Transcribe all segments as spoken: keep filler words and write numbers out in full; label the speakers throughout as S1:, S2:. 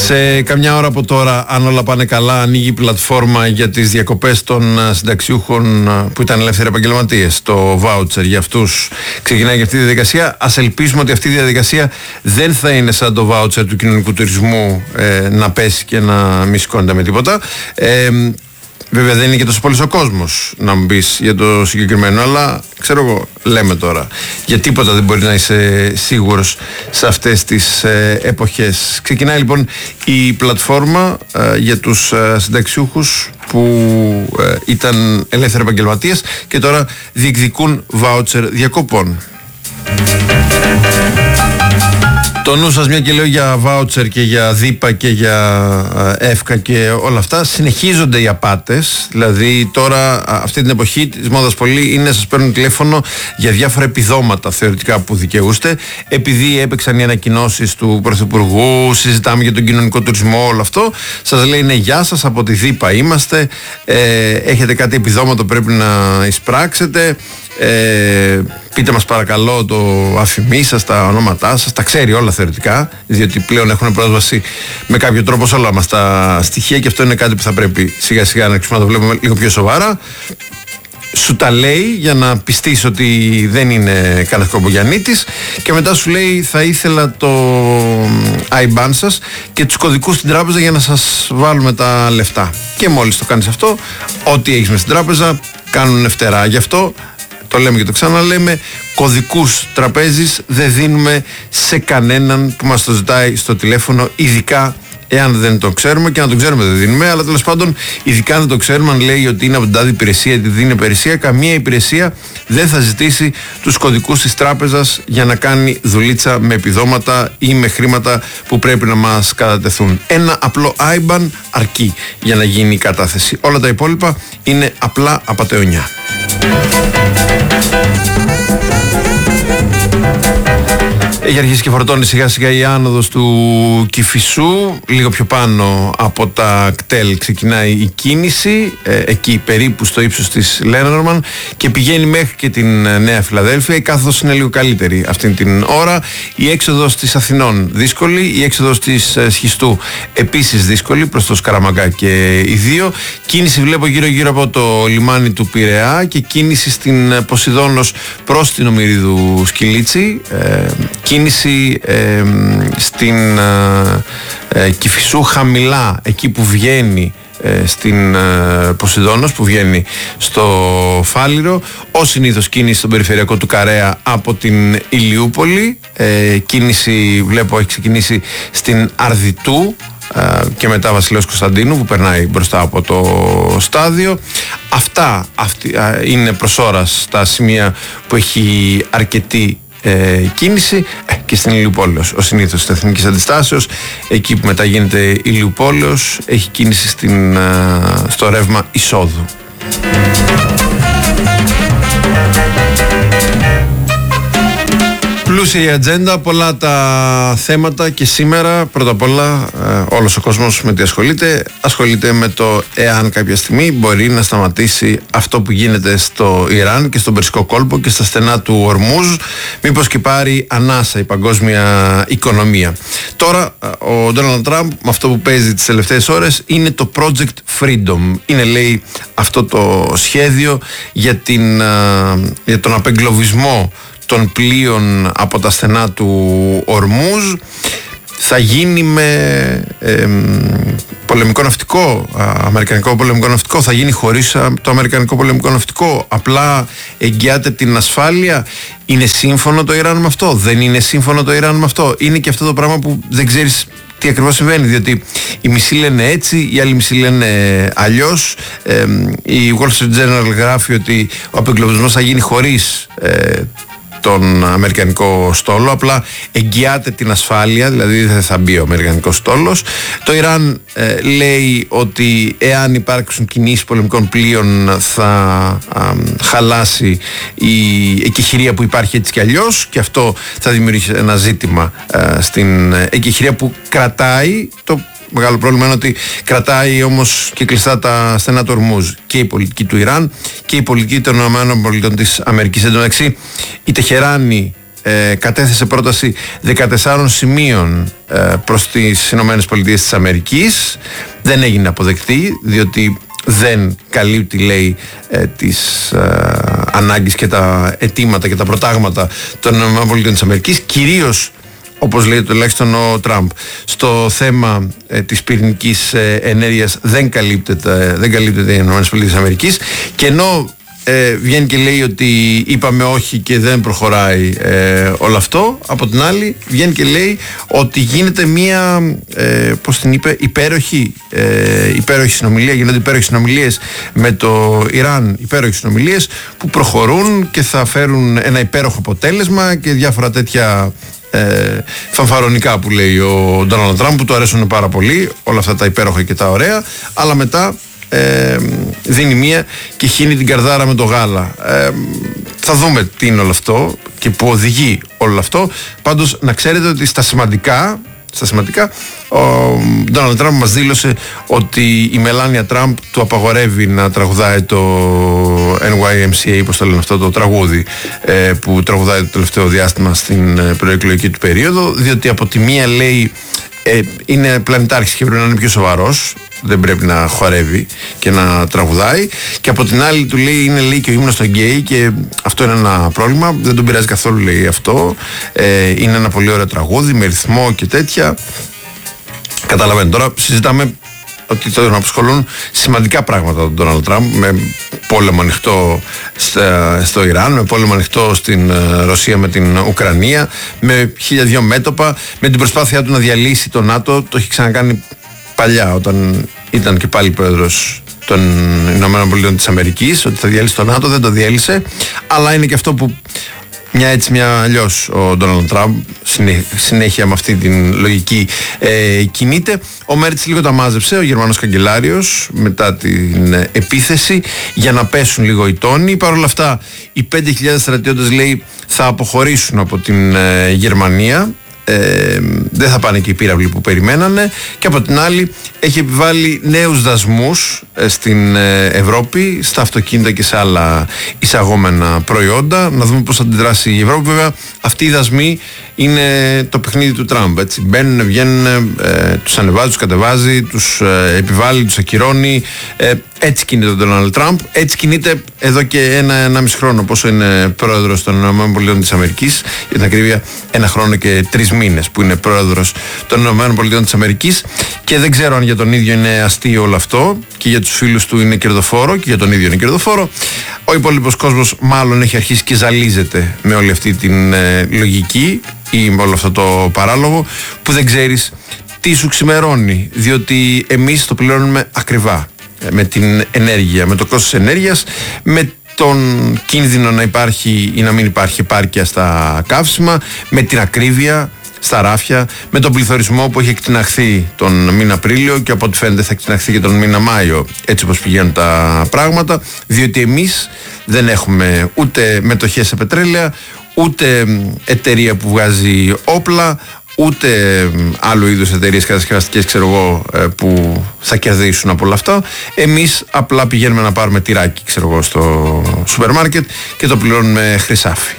S1: Σε καμιά ώρα από τώρα, αν όλα πάνε καλά, ανοίγει η πλατφόρμα για τις διακοπές των συνταξιούχων που ήταν ελεύθεροι επαγγελματίες. Το voucher για αυτούς ξεκινάει για αυτή τη διαδικασία. Ας ελπίσουμε ότι αυτή η διαδικασία δεν θα είναι σαν το voucher του κοινωνικού τουρισμού, ε, να πέσει και να μη σηκώνεται με τίποτα. Ε, Βέβαια δεν είναι και τόσο πολύ ο κόσμος να μου πεις για το συγκεκριμένο, αλλά ξέρω εγώ, λέμε τώρα. Για τίποτα δεν μπορεί να είσαι σίγουρος σε αυτές τις ε, εποχές. Ξεκινάει λοιπόν η πλατφόρμα ε, για τους ε, συνταξιούχους που ε, ήταν ελεύθεροι επαγγελματίες και τώρα διεκδικούν βάουτσερ διακοπών. Το νου σας, μια και λέω για βάουτσερ και για δίπα και για εύκα και όλα αυτά, συνεχίζονται οι απάτες. Δηλαδή τώρα αυτή την εποχή της μόδας πολύ είναι να σας παίρνουν τηλέφωνο για διάφορα επιδόματα θεωρητικά που δικαιούστε, επειδή έπαιξαν οι ανακοινώσεις του Πρωθυπουργού, συζητάμε για τον κοινωνικό τουρισμό, όλο αυτό. Σας λέει ναι, γεια σας, από τη δίπα είμαστε, ε, έχετε κάτι επιδόματα που πρέπει να εισπράξετε. Ε, πείτε μας παρακαλώ το αφημί σας, τα ονόματά σας, τα ξέρει όλα θεωρητικά, διότι πλέον έχουν πρόσβαση με κάποιο τρόπο σε όλα μας τα στοιχεία και αυτό είναι κάτι που θα πρέπει σιγά σιγά να αρχίσουμε να το βλέπουμε λίγο πιο σοβαρά. Σου τα λέει για να πιστείς ότι δεν είναι κανένα κομπογιαννίτης και μετά σου λέει θα ήθελα το άι μπαν σας και τους κωδικούς στην τράπεζα για να σας βάλουμε τα λεφτά. Και μόλις το κάνεις αυτό, ό,τι έχεις μες στην τράπεζα κάνουν φτερά. Γι' αυτό το λέμε και το ξαναλέμε, κωδικούς τραπέζης δεν δίνουμε σε κανέναν που μας το ζητάει στο τηλέφωνο, ειδικά εάν δεν το ξέρουμε, και αν το ξέρουμε δεν δίνουμε, αλλά τέλος πάντων, ειδικά αν δεν το ξέρουμε, αν λέει ότι είναι από την τάδε υπηρεσία, ότι δίνει υπηρεσία, καμία υπηρεσία δεν θα ζητήσει τους κωδικούς της τράπεζας για να κάνει δουλίτσα με επιδόματα ή με χρήματα που πρέπει να μας κατατεθούν. Ένα απλό άι μπαν αρκεί για να γίνει η κατάθεση. Όλα τα υπόλοιπα είναι απλά απατεωνιά. Έχει αρχίσει και φορτώνει σιγά σιγά η άνοδος του Κηφισού. Λίγο πιο πάνω από τα κτέλ ξεκινάει η κίνηση, ε, εκεί περίπου στο ύψος της Λένορμαν, και πηγαίνει μέχρι και την Νέα Φιλαδέλφια. Η κάθοδος είναι λίγο καλύτερη αυτή την ώρα. Η έξοδος της Αθηνών δύσκολη, η έξοδος της ε, Σχιστού επίσης δύσκολη προς το Σκαραμαγκά και οι δύο. Κίνηση βλέπω γύρω γύρω από το λιμάνι του Πειραιά και κίνηση στην Ποσειδώνος προς την Ομηρίδου Σκυλίτσι. Ε, κίνηση ε, στην ε, Κηφισού χαμηλά, εκεί που βγαίνει ε, στην ε, Ποσειδώνος, που βγαίνει στο Φάληρο. Ως συνήθως κίνηση στον περιφερειακό του Καρέα από την Ηλιούπολη. Ε, κίνηση βλέπω έχει ξεκινήσει στην Αρδιτού και μετά Βασιλέως Κωνσταντίνου που περνάει μπροστά από το στάδιο. Αυτά αυτή, είναι προς ώρας τα σημεία που έχει αρκετή ε, κίνηση, ε, και στην Ηλιουπόλεως ως συνήθως της Εθνικής Αντιστάσεως, εκεί που μετά γίνεται Ηλιουπόλεως, έχει κίνηση στην, στο ρεύμα εισόδου. Πλούσια η ατζέντα, πολλά τα θέματα και σήμερα πρώτα απ' όλα ε, όλος ο κόσμος με τι ασχολείται. Ασχολείται με το εάν κάποια στιγμή μπορεί να σταματήσει αυτό που γίνεται στο Ιράν και στον Περσικό κόλπο και στα στενά του Ορμούζ, μήπως και πάρει ανάσα η παγκόσμια οικονομία. Τώρα ο Ντόναλντ Τραμπ με αυτό που παίζει τις τελευταίες ώρες είναι το Project Freedom. Είναι, λέει, αυτό το σχέδιο για, την, για τον απεγκλωβισμό των πλοίων από τα στενά του Ορμούζ. Θα γίνει με ε, πολεμικό ναυτικό, αμερικανικό πολεμικό ναυτικό, θα γίνει χωρίς το αμερικανικό πολεμικό ναυτικό, απλά εγγυάται την ασφάλεια. Είναι σύμφωνο το Ιράν με αυτό, δεν είναι σύμφωνο το Ιράν με αυτό? Είναι και αυτό το πράγμα που δεν ξέρεις τι ακριβώς συμβαίνει, διότι οι μισοί λένε έτσι, οι άλλοι μισοί λένε αλλιώς. Ε, η Wall Street Journal γράφει ότι ο απεγκλωβισμός θα γίνει χωρίς ε, τον αμερικανικό στόλο, απλά εγγυάται την ασφάλεια, δηλαδή δεν θα μπει ο αμερικανικός στόλος. Το Ιράν ε, λέει ότι εάν υπάρξουν κινήσεις πολεμικών πλοίων θα α, χαλάσει η εκεχηρία που υπάρχει έτσι κι αλλιώς, και αυτό θα δημιουργήσει ένα ζήτημα α, στην εκεχηρία που κρατάει. Το μεγάλο πρόβλημα είναι ότι κρατάει όμως και κλειστά τα στενά του Ορμούζ και η πολιτική του Ιράν και η πολιτική των ΗΠΑ της Αμερικής. Εν τω μεταξύ, η Τεχεράνη ε, κατέθεσε πρόταση δεκατεσσάρων σημείων ε, προς τις Ηνωμένες Πολιτείες της Αμερικής. Δεν έγινε αποδεκτή, διότι δεν καλύπτει, λέει, ε, τις ε, ανάγκες και τα αιτήματα και τα προτάγματα των ΗΠΑ της Αμερικής, κυρίως, όπως λέει τουλάχιστον ο Τραμπ, στο θέμα ε, της πυρηνικής ε, ενέργειας δεν καλύπτεται, δεν καλύπτεται οι ΗΠΑ της Αμερικής, και ενώ ε, βγαίνει και λέει ότι είπαμε όχι και δεν προχωράει ε, όλο αυτό, από την άλλη βγαίνει και λέει ότι γίνεται μία ε, πώς την είπε, υπέροχη, ε, υπέροχη συνομιλία, γίνονται υπέροχες συνομιλίες με το Ιράν, υπέροχες συνομιλίες που προχωρούν και θα φέρουν ένα υπέροχο αποτέλεσμα και διάφορα τέτοια Ε, φανφαρονικά που λέει ο Ντόναλντ Τραμπ, που του αρέσουν πάρα πολύ όλα αυτά τα υπέροχα και τα ωραία, αλλά μετά ε, δίνει μία και χύνει την καρδάρα με το γάλα. Ε, θα δούμε τι είναι όλο αυτό και που οδηγεί όλο αυτό. Πάντως να ξέρετε ότι στα σημαντικά Στα σημαντικά, ο Ντόναλντ Τραμπ μας δήλωσε ότι η Μελάνια Τραμπ του απαγορεύει να τραγουδάει το N Y M C A, πώς το λένε αυτό, το τραγούδι ε, που τραγουδάει το τελευταίο διάστημα στην ε, προεκλογική του περίοδο, διότι από τη μία λέει ε, είναι πλανητάρχης και πρέπει να είναι πιο σοβαρός, δεν πρέπει να χορεύει και να τραγουδάει, και από την άλλη του λέει είναι, λέει, και ο ύμνος των γκέι και αυτό είναι ένα πρόβλημα, δεν τον πειράζει καθόλου, λέει, αυτό, ε, είναι ένα πολύ ωραίο τραγούδι με ρυθμό και τέτοια. Καταλαβαίνω, τώρα συζητάμε ότι τον απασχολούν σημαντικά πράγματα τον Ντόναλντ Τραμπ, με πόλεμο ανοιχτό στο Ιράν, με πόλεμο ανοιχτό στην Ρωσία με την Ουκρανία, με χίλια δυο μέτωπα, με την προσπάθειά του να διαλύσει το ΝΑΤΟ. Το έχει ξανακάνει παλιά όταν ήταν και πάλι πρόεδρος των Ηνωμένων Πολιτειών της Αμερικής, ότι θα διαλύσει το ΝΑΤΟ, δεν το διέλυσε, αλλά είναι και αυτό που μια έτσι μια αλλιώς ο Ντόναλντ Τραμπ συνέχεια με αυτή την λογική ε, κινείται. Ο Μέρτς λίγο τα μάζεψε, ο Γερμανός καγκελάριος, μετά την επίθεση, για να πέσουν λίγο οι τόνοι. Παρ' όλα αυτά οι πέντε χιλιάδες στρατιώτες, λέει, θα αποχωρήσουν από την ε, Γερμανία. Ε, δεν θα πάνε και οι πύραυλοι που περιμένανε, και από την άλλη έχει επιβάλει νέους δασμούς ε, στην ε, Ευρώπη, στα αυτοκίνητα και σε άλλα εισαγόμενα προϊόντα. Να δούμε πώς θα αντιδράσει η Ευρώπη. Βέβαια αυτοί οι δασμοί είναι το παιχνίδι του Τραμπ, έτσι. Μπαίνουν, βγαίνουν, ε, τους ανεβάζει, τους κατεβάζει, τους ε, επιβάλλει, τους ακυρώνει. Ε, έτσι κινείται ο Ντόναλντ Τραμπ, έτσι κινείται εδώ και ένα, ένα μισή χρόνο, πόσο είναι πρόεδρος των ΗΠΑ της Αμερικής, για την ακρίβεια ένα χρόνο και τρεις μήνες που είναι πρόεδρος των ΗΠΑ της Αμερικής, και δεν ξέρω αν για τον ίδιο είναι αστείο όλο αυτό και για τους φίλους του είναι κερδοφόρο, και για τον ίδιο είναι κερδοφόρο. Ο υπόλοιπος κόσμος μάλλον έχει αρχίσει και ζαλίζεται με όλη αυτή την ε, λογική ή με όλο αυτό το παράλογο που δεν ξέρεις τι σου ξημερώνει, διότι εμείς το πληρώνουμε ακριβά, με την ενέργεια, με το κόστος ενέργειας, με τον κίνδυνο να υπάρχει ή να μην υπάρχει επάρκεια στα καύσιμα, με την ακρίβεια στα ράφια, με τον πληθωρισμό που έχει εκτιναχθεί τον μήνα Απρίλιο και από ό,τι φαίνεται θα εκτιναχθεί και τον μήνα Μάιο, έτσι όπως πηγαίνουν τα πράγματα, διότι εμείς δεν έχουμε ούτε μετοχές σε πετρέλαια, ούτε εταιρεία που βγάζει όπλα, ούτε άλλου είδους εταιρείες κατασκευαστικές, ξέρω εγώ, που θα κερδίσουν από όλα αυτά. Εμείς απλά πηγαίνουμε να πάρουμε τυράκι, ξέρω εγώ, στο σούπερ μάρκετ και το πληρώνουμε χρυσάφι.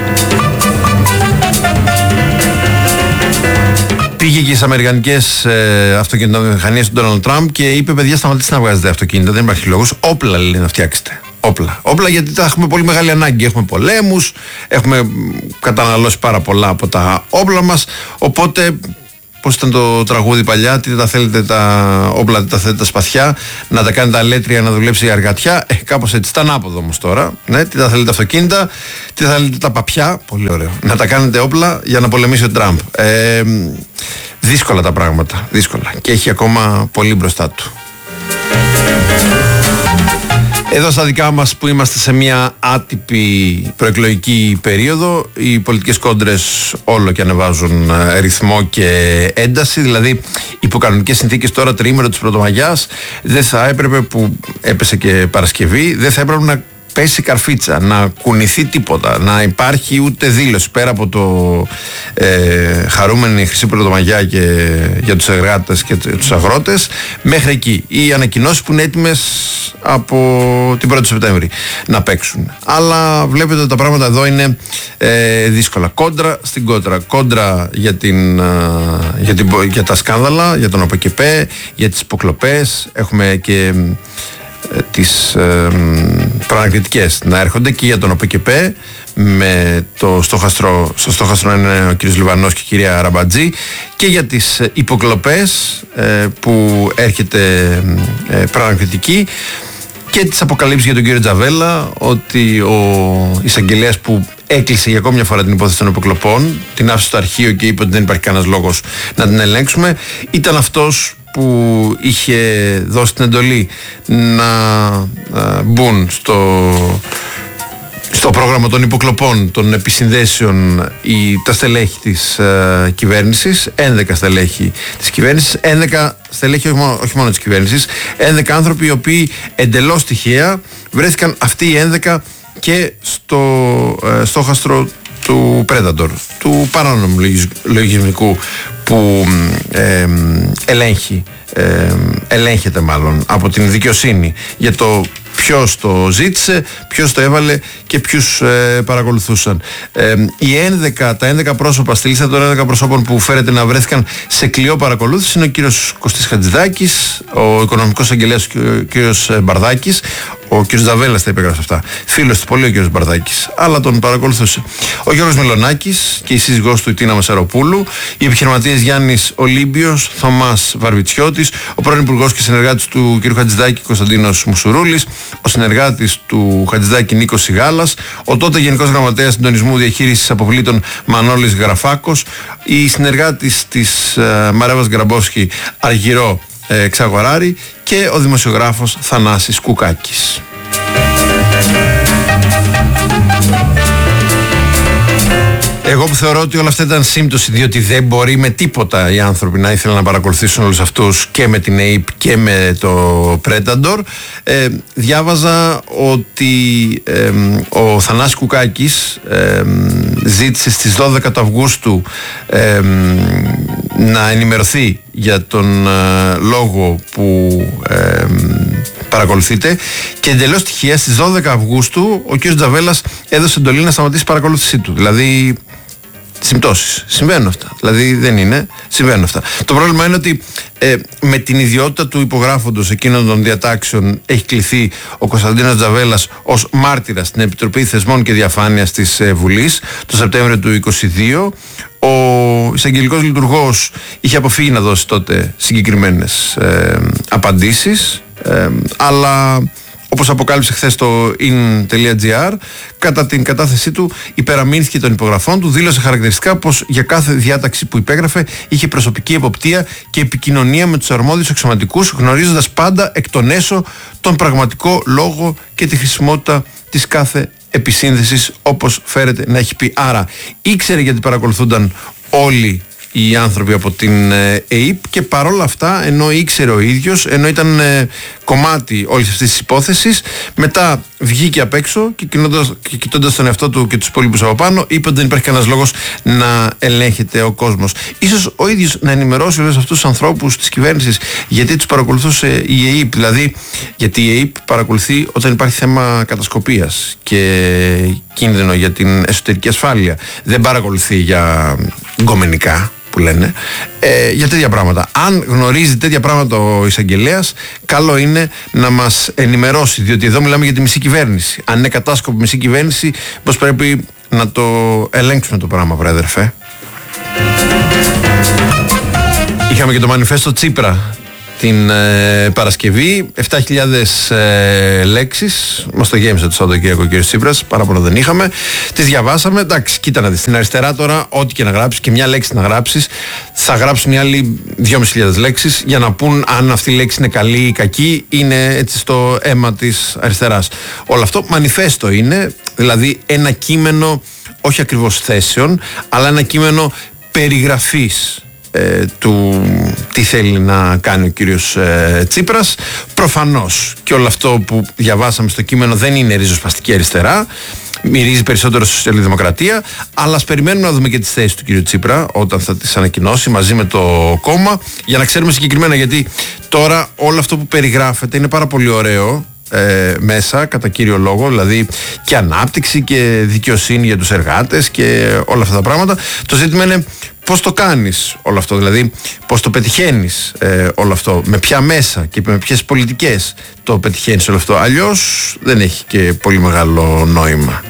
S1: Πήγε και στις αμερικανικές ε, αυτοκινητομηχανίες του Ντόναλντ Τραμπ και είπε: παιδιά, σταματήστε να βγάζετε αυτοκίνητα, δεν υπάρχει λόγος. Όπλα, λέει, να φτιάξετε. Όπλα. Όπλα, γιατί τα έχουμε πολύ μεγάλη ανάγκη. Έχουμε πολέμους, έχουμε καταναλώσει πάρα πολλά από τα όπλα μας. Οπότε, πώς ήταν το τραγούδι παλιά, τι τα θέλετε τα όπλα, τι τα θέλετε τα σπαθιά, να τα κάνετε αλέτρια, να δουλέψει η αργατιά. Ε, κάπως έτσι. Στα ανάποδο όμως τώρα. Ναι, τι τα θέλετε αυτοκίνητα, τι θα θέλετε τα παπιά. Πολύ ωραίο. Να τα κάνετε όπλα για να πολεμήσει ο Τραμπ. Ε, δύσκολα τα πράγματα. Δύσκολα. Και έχει ακόμα πολύ μπροστά του. Εδώ στα δικά μας που είμαστε σε μια άτυπη προεκλογική περίοδο, οι πολιτικές κόντρες όλο και ανεβάζουν ρυθμό και ένταση. Δηλαδή υπό κανονικές συνθήκες τώρα, τριήμερο της Πρωτομαγιάς, δεν θα έπρεπε, που έπεσε και Παρασκευή, δεν θα έπρεπε να πέσει καρφίτσα, να κουνηθεί τίποτα, να υπάρχει ούτε δήλωση πέρα από το ε, χαρούμενη Χρυσή Πρωτομαγιά και για τους εργάτες και τους αγρότες, μέχρι εκεί. Οι ανακοινώσεις που είναι έτοιμες από την πρώτη Σεπτέμβρη να παίξουν. Αλλά βλέπετε ότι τα πράγματα εδώ είναι ε, δύσκολα. Κόντρα στην κόντρα. Κόντρα για, την, ε, για, την, για τα σκάνδαλα, για τον ΟΠΕΚΕΠΕ, για τις υποκλοπές. Έχουμε και τις ε, προανακριτικές να έρχονται και για τον ΟΠΕΚΕΠΕ, με το στόχαστρο, στο στόχαστρο είναι ο κ. Λιβανός και η κυρία Ραμπατζή, και για τις υποκλοπές ε, που έρχεται ε, προανακριτική, και τις αποκαλύψεις για τον κύριο Τζαβέλα ότι ο εισαγγελέας που έκλεισε για ακόμη μια φορά την υπόθεση των υποκλοπών, την άφησε στο αρχείο και είπε ότι δεν υπάρχει κανένας λόγος να την ελέγξουμε, ήταν αυτός που είχε δώσει την εντολή να α, μπουν στο, στο πρόγραμμα των υποκλοπών, των επισυνδέσεων, η, τα στελέχη της α, κυβέρνησης, έντεκα στελέχη της κυβέρνησης, έντεκα στελέχη όχι μόνο, όχι μόνο της κυβέρνησης, έντεκα άνθρωποι οι οποίοι εντελώς τυχαία βρέθηκαν αυτοί οι έντεκα και στο ε, στόχαστρο του Predator, του παράνομου λογισμικού που ε, ελέγχει, ε, ελέγχεται μάλλον από την δικαιοσύνη για το ποιος το ζήτησε, ποιος το έβαλε και ποιους ε, παρακολουθούσαν. Ε, οι έντεκα, τα έντεκα πρόσωπα στη λίστα των έντεκα προσώπων που φέρεται να βρέθηκαν σε κλειό παρακολούθηση είναι ο κύριος Κωστής Χατζηδάκης, ο οικονομικός αγγελέας ο κύριος Μπαρδάκης, ο κύριος Τζαβέλας τα υπέγραψε αυτά. Φίλος του πολύ ο κύριος Μπαρδάκης, αλλά τον παρακολουθούσε. Ο Γιώργος Μιλονάκης και η σύζυγός του η Τίνα Μασαροπούλου, οι επιχειρηματίες Γιάννης Ολύμπιος, Θωμάς Βαρβιτσιώτης, ο πρώην υπουργός και συνεργάτης του κ. Χατζηδάκη Κωνσταντίνος Μουσουρούλης, ο συνεργάτης του Χατζηδάκη Νίκος Σιγάλας, ο τότε Γενικός Γραμματέας Συντονισμού Διαχείρισης Αποβλήτων Μανώλης Γραφάκος, η συνεργάτης της ε, Μαρέβας Γκραμπόσκη Αργυρό ε, Ξαγοράρη και ο δημοσιογράφος Θανάσης Κουκάκης. Εγώ που θεωρώ ότι όλα αυτά ήταν σύμπτωση, διότι δεν μπορεί με τίποτα οι άνθρωποι να ήθελαν να παρακολουθήσουν όλους αυτούς και με την ΕΙΠ και με το Predator, ε, διάβαζα ότι ε, ο Θανάσης Κουκάκης ε, ζήτησε στις δώδεκα του Αυγούστου ε, να ενημερωθεί για τον ε, λόγο που ε, παρακολουθείτε, και εντελώς τυχαία στις δώδεκα Αυγούστου ο κ. Τζαβέλας έδωσε εντολή να σταματήσει η παρακολούθησή του. Δηλαδή συμπτώσεις. Συμβαίνουν αυτά. Δηλαδή δεν είναι. Συμβαίνουν αυτά. Το πρόβλημα είναι ότι ε, με την ιδιότητα του υπογράφοντος εκείνων των διατάξεων έχει κληθεί ο Κωνσταντίνος Τζαβέλας ως μάρτυρας στην Επιτροπή Θεσμών και Διαφάνειας της ε, Βουλής το Σεπτέμβριο του είκοσι δύο. Ο εισαγγελικός λειτουργός είχε αποφύγει να δώσει τότε συγκεκριμένες ε, απαντήσεις, ε, αλλά όπως αποκάλυψε χθες το in.gr, κατά την κατάθεσή του υπεραμείνθηκε των υπογραφών του, δήλωσε χαρακτηριστικά πως για κάθε διάταξη που υπέγραφε είχε προσωπική εποπτεία και επικοινωνία με τους αρμόδιους αξιωματικούς, γνωρίζοντας πάντα εκ των έσω τον πραγματικό λόγο και τη χρησιμότητα της κάθε επισύνδεσης, όπως φέρεται να έχει πει. Άρα ήξερε γιατί παρακολουθούνταν όλοι οι άνθρωποι από την ΕΙΠ, και παρόλα αυτά, ενώ ήξερε ο ίδιος, ενώ ήταν ε, κομμάτι όλης αυτής της υπόθεσης, μετά βγήκε απ' έξω και, και κοιτώντας τον εαυτό του και τους υπόλοιπους από πάνω, είπε ότι δεν υπάρχει κανένας λόγος να ελέγχεται ο κόσμος. Ίσως ο ίδιος να ενημερώσει όλους αυτούς τους ανθρώπους της κυβέρνησης γιατί τους παρακολουθούσε η ΕΙΠ. Δηλαδή, γιατί η ΕΙΠ παρακολουθεί όταν υπάρχει θέμα κατασκοπίας και κίνδυνο για την εσωτερική ασφάλεια. Δεν παρακολουθεί για γκομενικά, που λένε, ε, για τέτοια πράγματα. Αν γνωρίζει τέτοια πράγματα ο εισαγγελέας, καλό είναι να μας ενημερώσει, διότι εδώ μιλάμε για τη μισή κυβέρνηση. Αν είναι κατάσκοπη μισή κυβέρνηση, πως πρέπει να το ελέγξουμε το πράγμα, βρε αδερφέ. Είχαμε και το μανιφέστο Τσίπρα την ε, Παρασκευή, επτά χιλιάδες ε, λέξεις, μας το γέμισε το Σαββατοκύριακο ο κ. Τσίπρας, παράπονο δεν είχαμε, τις διαβάσαμε. Εντάξει, κοίτα να δεις, στην αριστερά τώρα ό,τι και να γράψεις και μια λέξη να γράψεις, θα γράψουν οι άλλοι δυόμισι χιλιάδες λέξεις για να πούν αν αυτή η λέξη είναι καλή ή κακή, είναι έτσι στο αίμα της αριστεράς. Όλο αυτό μανιφέστο είναι, δηλαδή ένα κείμενο όχι ακριβώς θέσεων, αλλά ένα κείμενο περιγραφής ε, του τι θέλει να κάνει ο κύριος ε, Τσίπρας. Προφανώς και όλο αυτό που διαβάσαμε στο κείμενο δεν είναι ριζοσπαστική αριστερά, μυρίζει περισσότερο στη σοσιαλδημοκρατία, αλλά ας περιμένουμε να δούμε και τις θέσεις του κύριου Τσίπρα όταν θα τις ανακοινώσει μαζί με το κόμμα, για να ξέρουμε συγκεκριμένα, γιατί τώρα όλο αυτό που περιγράφεται είναι πάρα πολύ ωραίο ε, μέσα κατά κύριο λόγο, δηλαδή και ανάπτυξη και δικαιοσύνη για τους εργάτες και όλα αυτά τα πράγματα. Το ζήτημα είναι πώς το κάνεις όλο αυτό, δηλαδή πώς το πετυχαίνεις ε, όλο αυτό, με ποια μέσα και με ποιες πολιτικές το πετυχαίνεις όλο αυτό, αλλιώς δεν έχει και πολύ μεγάλο νόημα.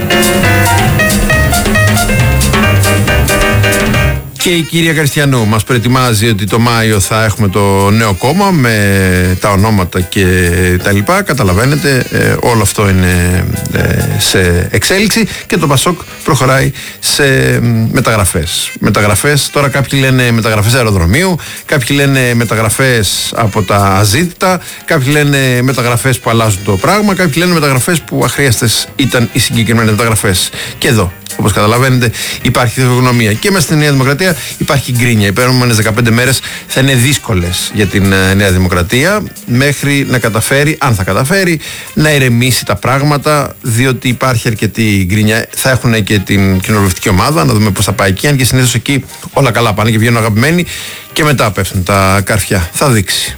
S1: Και η κυρία Καριστιανού μας προετοιμάζει ότι το Μάιο θα έχουμε το νέο κόμμα με τα ονόματα και τα λοιπά. Καταλαβαίνετε, ε, όλο αυτό είναι ε, σε εξέλιξη και το Πασόκ προχωράει σε μεταγραφές. Μεταγραφές, τώρα κάποιοι λένε μεταγραφές αεροδρομίου, κάποιοι λένε μεταγραφές από τα αζήτητα, κάποιοι λένε μεταγραφές που αλλάζουν το πράγμα, κάποιοι λένε μεταγραφές που αχρίαστες ήταν οι συγκεκριμένες μεταγραφές. Και εδώ, όπως καταλαβαίνετε, υπάρχει φυσιογνωμία. Και μέσα στη Νέα Δημοκρατία υπάρχει γκρίνια. Οι επόμενες δεκαπέντε μέρες θα είναι δύσκολες για την Νέα Δημοκρατία, μέχρι να καταφέρει, αν θα καταφέρει, να ηρεμήσει τα πράγματα, διότι υπάρχει αρκετή γκρίνια. Θα έχουν και την κοινοβουλευτική ομάδα, να δούμε πώς θα πάει εκεί. Αν και συνήθως εκεί όλα καλά πάνε και βγαίνουν αγαπημένοι, και μετά πέφτουν τα καρφιά. Θα δείξει.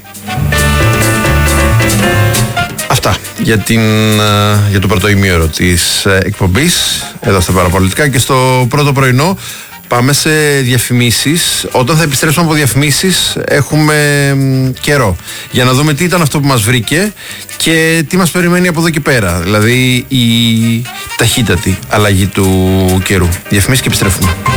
S1: Αυτά για, την, για το πρώτο ημίωρο της εκπομπής εδώ στα Παραπολιτικά. Και στο πρώτο πρωινό πάμε σε διαφημίσεις. Όταν θα επιστρέψουμε από διαφημίσεις έχουμε καιρό για να δούμε τι ήταν αυτό που μας βρήκε και τι μας περιμένει από εδώ και πέρα, δηλαδή η ταχύτατη αλλαγή του καιρού. Διαφημίσεις και επιστρέφουμε.